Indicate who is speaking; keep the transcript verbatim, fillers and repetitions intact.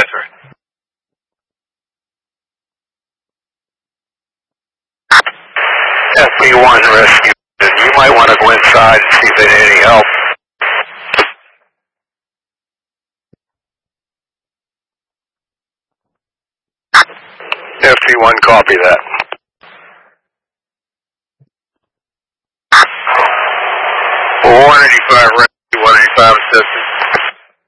Speaker 1: Cipher. F B one rescue. You might want to go inside and see if they need any help. F B one, copy that. four eighty-five